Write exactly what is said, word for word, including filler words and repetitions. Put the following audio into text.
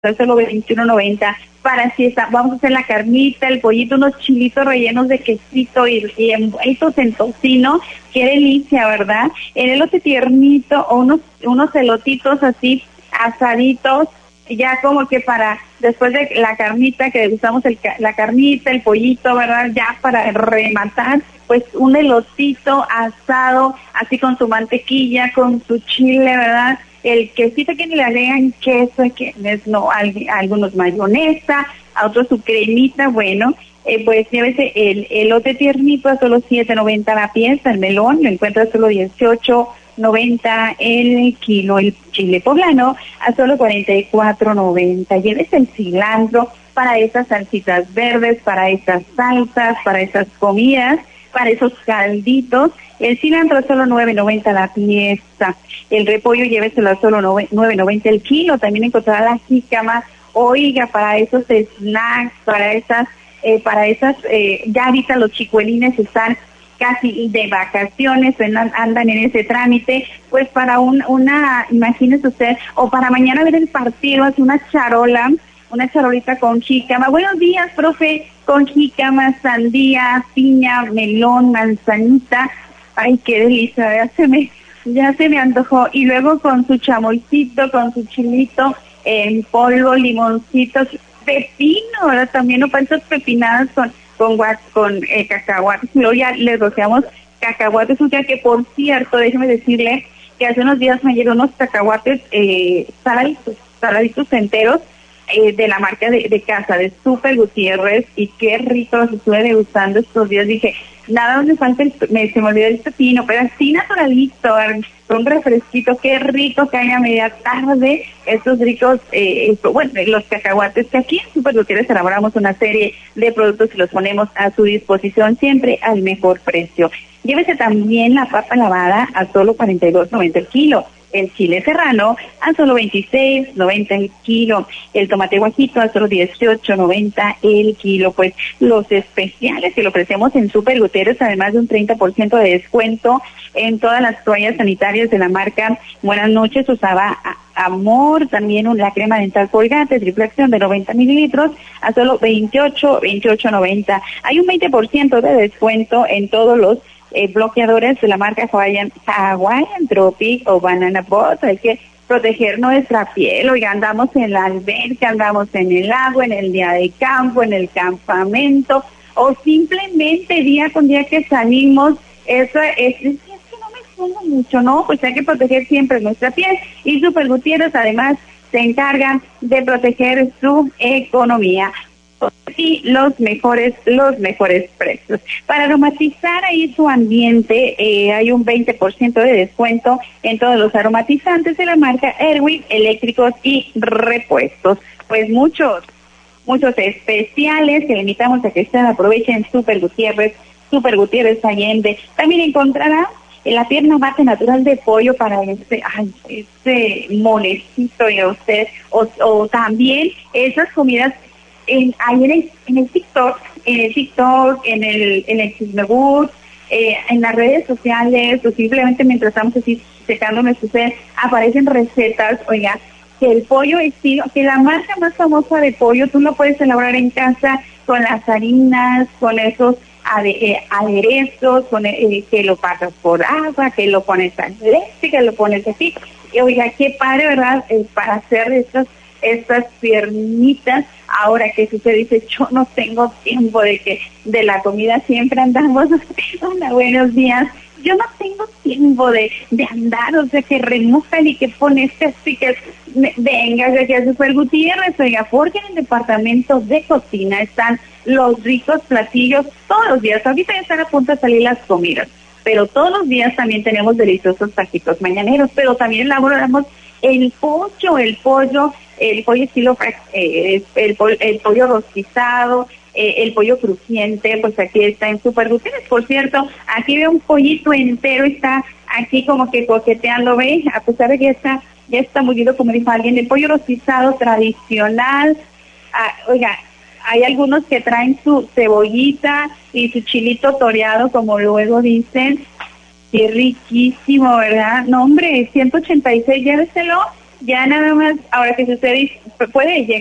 solo veintiuno noventa. Para si está, vamos a hacer la carnita, el pollito, unos chilitos rellenos de quesito y, y envueltos en tocino. Qué delicia, ¿verdad? El elote tiernito o unos unos elotitos así asaditos, ya como que para después de la carnita, que usamos el, la carnita, el pollito, ¿verdad? Ya para rematar, pues un elotito asado, así con su mantequilla, con su chile, ¿verdad? El quesito que le agregan queso, que es no, a, a algunos mayonesa, a otros su cremita, bueno, eh, pues llévese el elote tiernito a solo siete noventa la pieza, el melón lo encuentra a solo dieciocho noventa el kilo, el chile poblano a solo cuarenta y cuatro noventa. Llévese el cilantro para esas salsitas verdes, para esas salsas, para esas comidas, para esos calditos. El cilantro a solo nueve noventa la pieza. El repollo lléveselo a solo nueve noventa el kilo. También encontrará la jícama. Oiga, para esos snacks, para esas, eh, para esas, eh, ya ahorita los chicuelines están casi de vacaciones, andan en ese trámite, pues para un, una, imagínese usted, o para mañana ver el partido, hace una charola, una charolita con jícama. Buenos días, profe, con jícama, sandía, piña, melón, manzanita. Ay, qué delicia, ya se me, ya se me antojó. Y luego con su chamoycito, con su chilito en polvo, limoncitos, pepino, ¿verdad? También no panzas pepinadas con con con eh, cacahuates. Luego ya le rociamos cacahuates, o sea que por cierto, déjeme decirle que hace unos días me llegaron unos cacahuates eh, saladitos, saladitos enteros, eh, de la marca de, de casa, de Super Gutiérrez, y qué rico los estuve degustando estos días. Dije, nada donde falta, el, me, se me olvidó el pepino, pero así naturalito, un refresquito, qué rico que haya media tarde, estos ricos, eh, bueno, los cacahuates, que aquí en Super Gutiérrez elaboramos una serie de productos y los ponemos a su disposición siempre al mejor precio. Llévese también la papa lavada a solo cuarenta y dos noventa el kilo. El chile serrano a solo veintiséis noventa el kilo, el tomate guajito a solo dieciocho noventa el kilo. Pues los especiales que le ofrecemos en Super Gutiérrez, además de un treinta por ciento de descuento en todas las toallas sanitarias de la marca Buenas Noches, usaba Amor, también la crema dental Colgate, triple acción de noventa mililitros a solo veintiocho noventa. Hay un veinte por ciento de descuento en todos los Eh, bloqueadores de la marca Hawaiian, Hawaiian Tropic o Banana Boat. Hay que proteger nuestra piel. Oiga, andamos en la alberca, andamos en el agua, en el día de campo, en el campamento, o simplemente día con día que salimos. Eso es, es, es que no me expongo mucho, ¿no? Pues hay que proteger siempre nuestra piel, y Super Gutiérrez además se encargan de proteger su economía y los mejores los mejores precios. Para aromatizar ahí su ambiente, eh, hay un veinte por ciento de descuento en todos los aromatizantes de la marca Airwick, eléctricos y repuestos. Pues muchos, muchos especiales que le invitamos a que ustedes aprovechen. Super Gutiérrez, Super Gutiérrez Allende. También encontrará la pierna mate natural de pollo para este, ay, este molecito y a usted, o, o también esas comidas En, ahí en el, en el TikTok, en el TikTok, en el, en el Chismebus, eh, en las redes sociales, o simplemente mientras estamos así checando nuestros redes, aparecen recetas, oiga, que el pollo estilo, que la marca más famosa de pollo, tú lo puedes elaborar en casa con las harinas, con esos ade, eh, aderezos, con eh, que lo pasas por agua, que lo pones al leche, que lo pones así, y oiga, qué padre, ¿verdad?, eh, para hacer estas estas piernitas. Ahora que sucede, dice, yo no tengo tiempo de que de la comida siempre andamos. Hola, buenos días. Yo no tengo tiempo de, de andar, o sea, que remojan y que pones así, que venga, que a Super Gutiérrez, oiga, porque en el departamento de cocina están los ricos platillos todos los días. Ahorita ya están a punto de salir las comidas, pero todos los días también tenemos deliciosos taquitos mañaneros, pero también elaboramos el pollo, el pollo, el pollo estilo, eh, el, el, el pollo rostizado, eh, el pollo crujiente, pues aquí está en Super Gutiérrez. Por cierto, aquí veo un pollito entero, está aquí como que coqueteando, ¿ve? A pesar de que ya está, ya está mullido, como dijo alguien, el pollo rostizado tradicional. Ah, oiga, hay algunos que traen su cebollita y su chilito toreado, como luego dicen. Qué riquísimo, ¿verdad? No, hombre, ciento ochenta y seis, lléveselo ya nada más, ahora que sucede, puede llegar